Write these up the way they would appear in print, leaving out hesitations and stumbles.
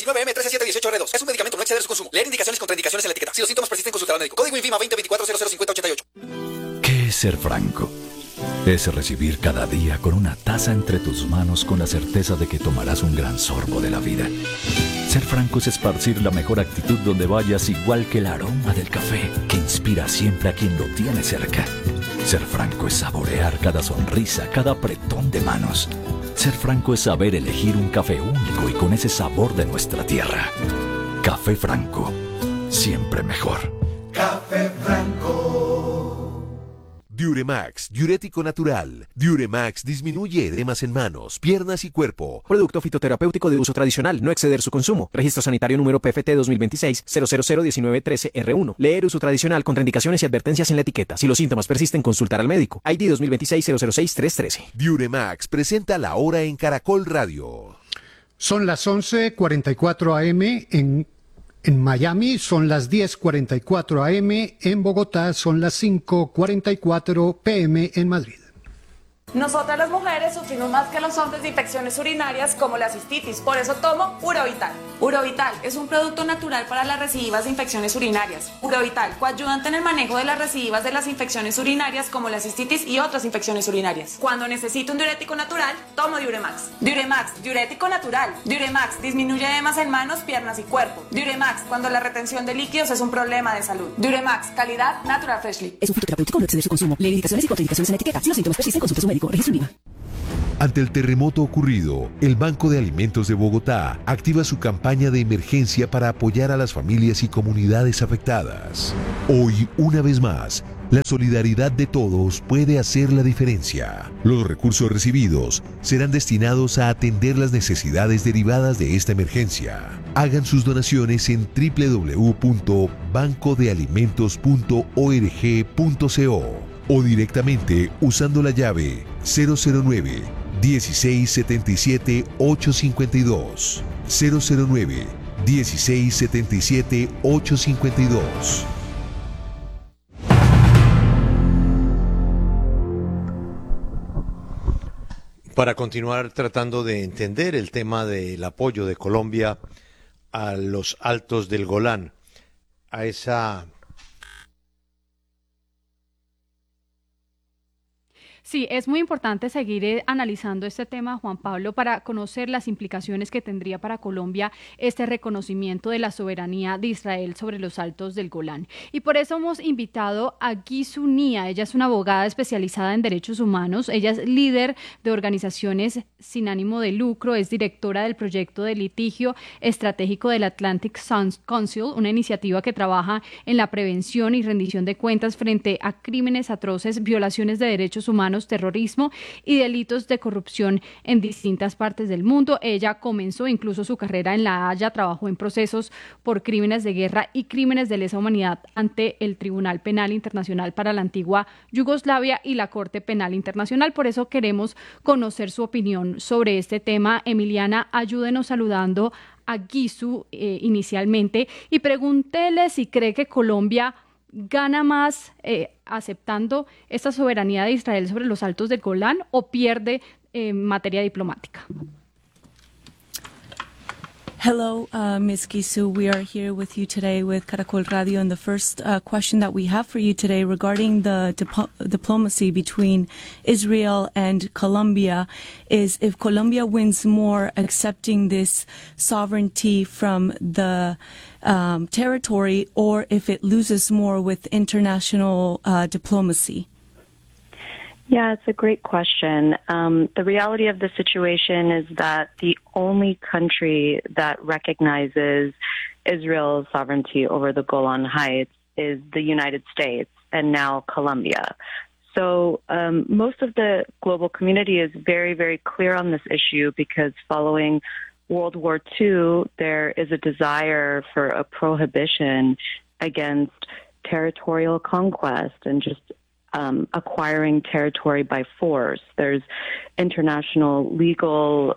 19M13718R2. Es un medicamento, no exceder su consumo. Leer indicaciones y contraindicaciones en la etiqueta. Si los síntomas persisten, consultar al médico. Código INVIMA 2024005088. ¿Qué es ser franco? Es recibir cada día con una taza entre tus manos con la certeza de que tomarás un gran sorbo de la vida. Ser franco es esparcir la mejor actitud donde vayas, igual que el aroma del café que inspira siempre a quien lo tiene cerca. Ser franco es saborear cada sonrisa, cada apretón de manos. Ser franco es saber elegir un café único y con ese sabor de nuestra tierra. Café Franco, siempre mejor. Café Franco. Diuremax, diurético natural. Diuremax disminuye edemas en manos, piernas y cuerpo. Producto fitoterapéutico de uso tradicional, no exceder su consumo. Registro sanitario número PFT 2026-0001913R1. Leer uso tradicional, contraindicaciones y advertencias en la etiqueta. Si los síntomas persisten, consultar al médico. ID 2026-006313. Diuremax presenta la hora en Caracol Radio. Son las 11:44 a.m. En Miami, son las 10:44 a.m. En Bogotá, son las 5:44 p.m. en Madrid. Nosotras las mujeres sufrimos más que los hombres de infecciones urinarias como la cistitis, por eso tomo Urovital. Urovital es un producto natural para las recidivas de infecciones urinarias. Urovital, coayudante en el manejo de las recidivas de las infecciones urinarias como la cistitis y otras infecciones urinarias. Cuando necesito un diurético natural, tomo Diuremax. Diuremax, diurético natural. Diuremax, disminuye edemas en manos, piernas y cuerpo. Diuremax, cuando la retención de líquidos es un problema de salud. Diuremax, calidad Natural Freshly. Es un fitoterapéutico, no exceder su consumo. Leer indicaciones y contraindicaciones en la etiqueta. Si los síntomas persisten, consulte a su médico. Registro INVIMA. Ante el terremoto ocurrido, el Banco de Alimentos de Bogotá activa su campaña de emergencia para apoyar a las familias y comunidades afectadas. Hoy, una vez más, la solidaridad de todos puede hacer la diferencia. Los recursos recibidos serán destinados a atender las necesidades derivadas de esta emergencia. Hagan sus donaciones en www.bancodealimentos.org.co o directamente usando la llave 009 1677 852 009 1677 852. Para continuar tratando de entender el tema del apoyo de Colombia a los Altos del Golán, a esa... Sí, es muy importante seguir analizando este tema, Juan Pablo, para conocer las implicaciones que tendría para Colombia este reconocimiento de la soberanía de Israel sobre los Altos del Golán. Y por eso hemos invitado a Gisu Nia. Ella es una abogada especializada en derechos humanos. Ella es líder de organizaciones sin ánimo de lucro, es directora del proyecto de litigio estratégico del Atlantic Council, una iniciativa que trabaja en la prevención y rendición de cuentas frente a crímenes atroces, violaciones de derechos humanos, terrorismo y delitos de corrupción en distintas partes del mundo. Ella comenzó incluso su carrera en La Haya, trabajó en procesos por crímenes de guerra y crímenes de lesa humanidad ante el Tribunal Penal Internacional para la antigua Yugoslavia y la Corte Penal Internacional. Por eso queremos conocer su opinión sobre este tema. Emiliana, ayúdenos saludando a Gisu inicialmente y pregúntele si cree que Colombia gana más aceptando esta soberanía de Israel sobre los Altos del Golán o pierde en materia diplomática. Hello, Ms. Gisu. We are here with you today with Caracol Radio, and the first question that we have for you today regarding the diplomacy between Israel and Colombia is if Colombia wins more accepting this sovereignty from the territory, or if it loses more with international diplomacy. Yeah, it's a great question. The reality of the situation is that the only country that recognizes Israel's sovereignty over the Golan Heights is the United States and now Colombia. So most of the global community is very, very clear on this issue because following World War II, there is a desire for a prohibition against territorial conquest and just acquiring territory by force. There's international laws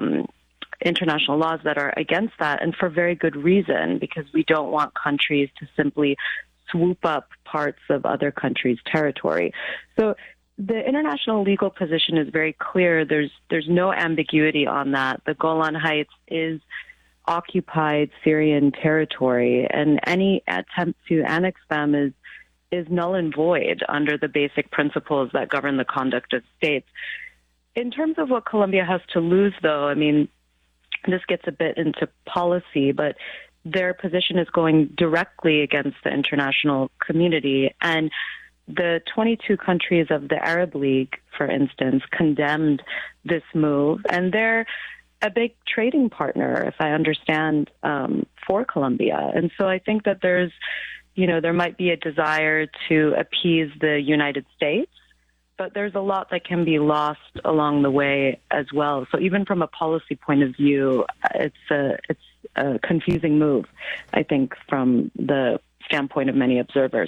that are against that, and for very good reason, because we don't want countries to simply swoop up parts of other countries' territory. So the international legal position is very clear. There's no ambiguity on that. The Golan Heights is occupied Syrian territory, and any attempt to annex them is null and void under the basic principles that govern the conduct of states. In terms of what Colombia has to lose, though, I mean, this gets a bit into policy, but their position is going directly against the international community. And the 22 countries of the Arab League, for instance, condemned this move. And they're a big trading partner, if I understand, for Colombia. And so I think that there might be a desire to appease the United States, but there's a lot that can be lost along the way as well. So even from a policy point of view, it's a confusing move, I think, from the standpoint of many observers.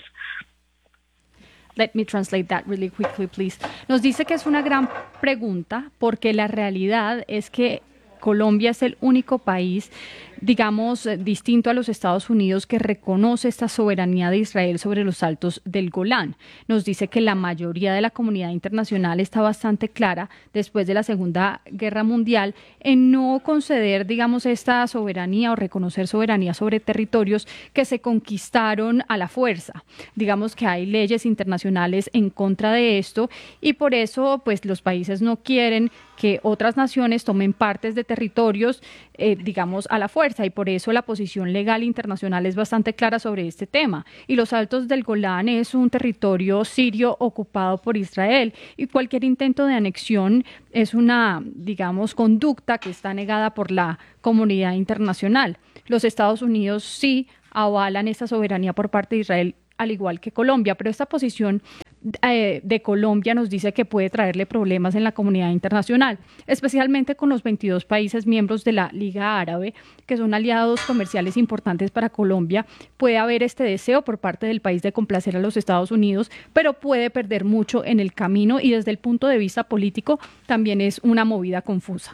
Let me translate that really quickly, please. Nos dice que es una gran pregunta porque la realidad es que Colombia es el único país, digamos, distinto a los Estados Unidos, que reconoce esta soberanía de Israel sobre los altos del Golán. Nos dice que la mayoría de la comunidad internacional está bastante clara, después de la Segunda Guerra Mundial, en no conceder, digamos, esta soberanía o reconocer soberanía sobre territorios que se conquistaron a la fuerza. Digamos que hay leyes internacionales en contra de esto y por eso, pues, los países no quieren que otras naciones tomen partes de territorios, digamos, a la fuerza, y por eso la posición legal internacional es bastante clara sobre este tema. Y los altos del Golán es un territorio sirio ocupado por Israel, y cualquier intento de anexión es una, digamos, conducta que está negada por la comunidad internacional. Los Estados Unidos sí avalan esta soberanía por parte de Israel, al igual que Colombia, pero esta posición de Colombia nos dice que puede traerle problemas en la comunidad internacional, especialmente con los 22 países miembros de la Liga Árabe, que son aliados comerciales importantes para Colombia. Puede haber este deseo por parte del país de complacer a los Estados Unidos, pero puede perder mucho en el camino, y desde el punto de vista político también es una movida confusa.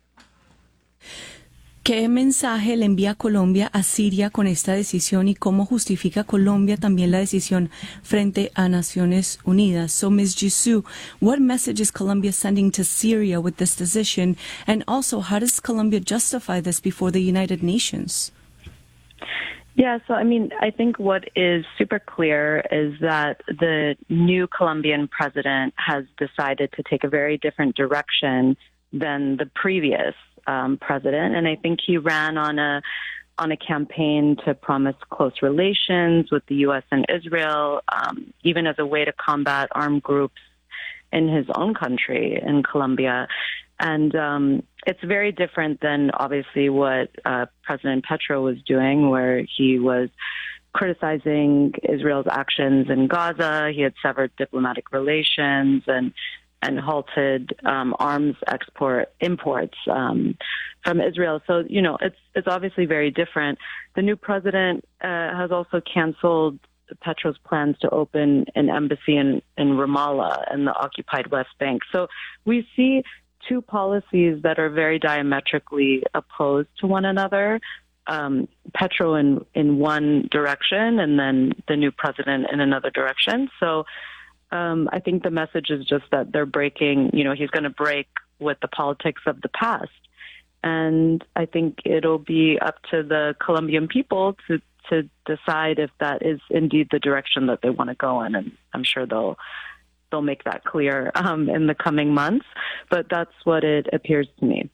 ¿Qué mensaje le envía Colombia a Siria con esta decisión y cómo justifica Colombia también la decisión frente a Naciones Unidas? So, Ms. Jisoo, what message is Colombia sending to Syria with this decision? And also, how does Colombia justify this before the United Nations? Yeah, so I mean, I think what is super clear is that the new Colombian president has decided to take a very different direction than the previous president, and I think he ran on a campaign to promise close relations with the U.S. and Israel, even as a way to combat armed groups in his own country, in Colombia. And it's very different than obviously what President Petro was doing, where he was criticizing Israel's actions in Gaza. He had severed diplomatic relations and halted arms imports from Israel. So, you know, it's obviously very different. The new president has also canceled Petro's plans to open an embassy in Ramallah in the occupied West Bank. So we see two policies that are very diametrically opposed to one another. Petro in one direction and then the new president in another direction. So I think the message is just that they're breaking, you know, he's going to break with the politics of the past. And I think it'll be up to the Colombian people to decide if that is indeed the direction that they want to go in. And I'm sure they'll make that clear in the coming months. But that's what it appears to me.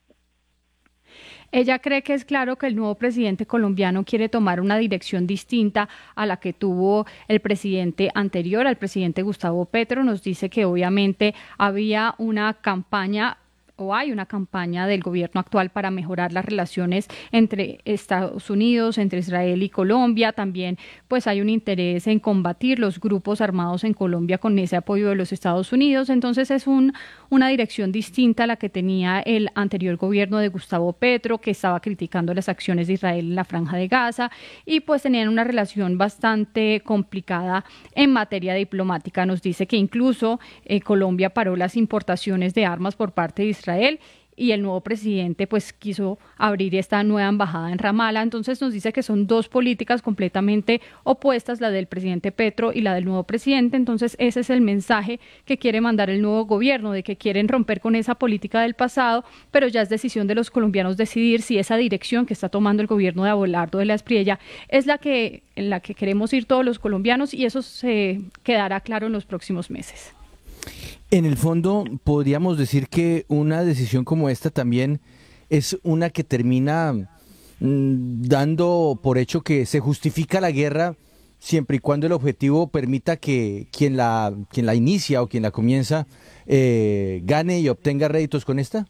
Ella cree que es claro que el nuevo presidente colombiano quiere tomar una dirección distinta a la que tuvo el presidente anterior, al presidente Gustavo Petro. Nos dice que obviamente había una campaña o hay una campaña del gobierno actual para mejorar las relaciones entre Estados Unidos, entre Israel y Colombia. También pues hay un interés en combatir los grupos armados en Colombia con ese apoyo de los Estados Unidos. Entonces es una dirección distinta a la que tenía el anterior gobierno de Gustavo Petro, que estaba criticando las acciones de Israel en la Franja de Gaza, y pues tenían una relación bastante complicada en materia diplomática. Nos dice que incluso Colombia paró las importaciones de armas por parte de Israel y el nuevo presidente pues quiso abrir esta nueva embajada en Ramala. Entonces nos dice que son dos políticas completamente opuestas, la del presidente Petro y la del nuevo presidente. Entonces ese es el mensaje que quiere mandar el nuevo gobierno, de que quieren romper con esa política del pasado, pero ya es decisión de los colombianos decidir si esa dirección que está tomando el gobierno de Abelardo de la Espriella es en la que queremos ir todos los colombianos, y eso se quedará claro en los próximos meses. En el fondo, podríamos decir que una decisión como esta también es una que termina dando por hecho que se justifica la guerra siempre y cuando el objetivo permita que quien la inicia o quien la comienza gane y obtenga réditos con esta.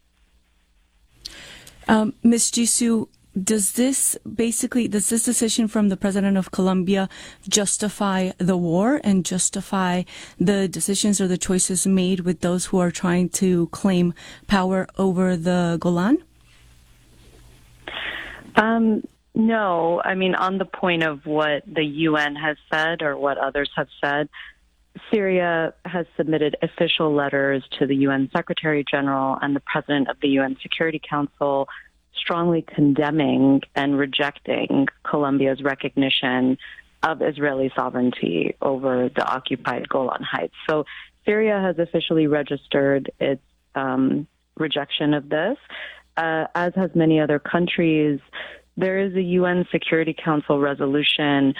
Ms. Jisoo, does this decision from the president of Colombia justify the war and justify the decisions or the choices made with those who are trying to claim power over the Golan? No, I mean, on the point of what the UN has said or what others have said, Syria has submitted official letters to the UN Secretary General and the President of the UN Security Council strongly condemning and rejecting Colombia's recognition of Israeli sovereignty over the occupied Golan Heights. So Syria has officially registered its rejection of this, as has many other countries. There is a UN Security Council resolution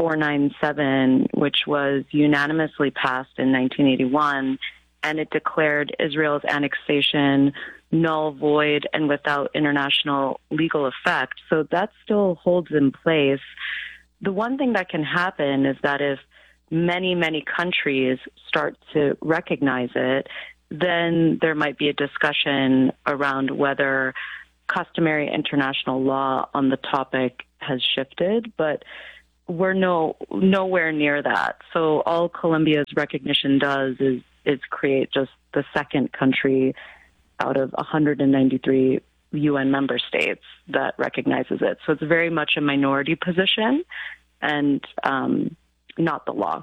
497, which was unanimously passed in 1981, and it declared Israel's annexation null, void, and without international legal effect. So that still holds in place. The one thing that can happen is that if many, many countries start to recognize it, then there might be a discussion around whether customary international law on the topic has shifted, but we're nowhere near that. So all Colombia's recognition does is create just the second country out of 193 UN member states that recognizes it. So it's very much a minority position and not the law.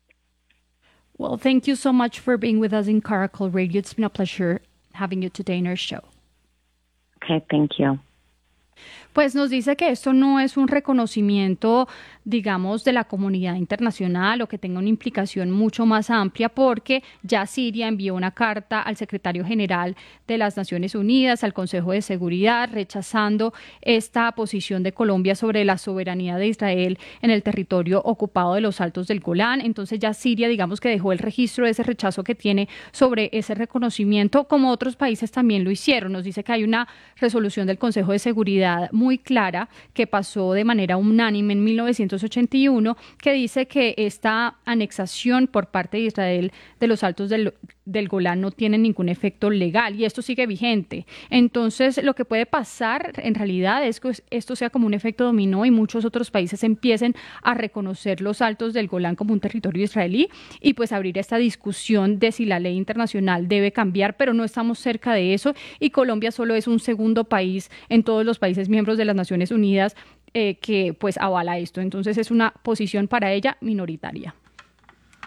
Well, thank you so much for being with us in Caracol Radio. It's been a pleasure having you today in our show. Okay, thank you. Pues nos dice que esto no es un reconocimiento, digamos, de la comunidad internacional o que tenga una implicación mucho más amplia, porque ya Siria envió una carta al secretario general de las Naciones Unidas, al Consejo de Seguridad, rechazando esta posición de Colombia sobre la soberanía de Israel en el territorio ocupado de los Altos del Golán. Entonces ya Siria, digamos, que dejó el registro de ese rechazo que tiene sobre ese reconocimiento, como otros países también lo hicieron. Nos dice que hay una resolución del Consejo de Seguridad muy clara que pasó de manera unánime en 1981, que dice que esta anexación por parte de Israel de los Altos del Golán no tiene ningún efecto legal, y esto sigue vigente. Entonces lo que puede pasar en realidad es que esto sea como un efecto dominó y muchos otros países empiecen a reconocer los Altos del Golán como un territorio israelí, y pues abrir esta discusión de si la ley internacional debe cambiar, pero no estamos cerca de eso, y Colombia solo es un segundo país en todos los países miembros de las Naciones Unidas que pues avala esto. Entonces es una posición para ella minoritaria.